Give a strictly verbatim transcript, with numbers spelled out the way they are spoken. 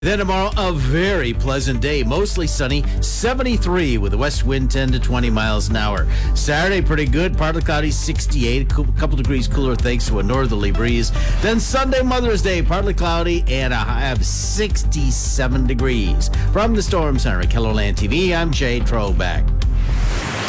Then tomorrow, a very pleasant day. Mostly sunny, seventy-three with a west wind ten to twenty miles an hour. Saturday, pretty good. Partly cloudy, sixty-eight. A couple degrees cooler thanks to a northerly breeze. Then Sunday, Mother's Day, partly cloudy and a high of sixty-seven degrees. From the Storm Center at Kelloland T V, I'm Jay Troback.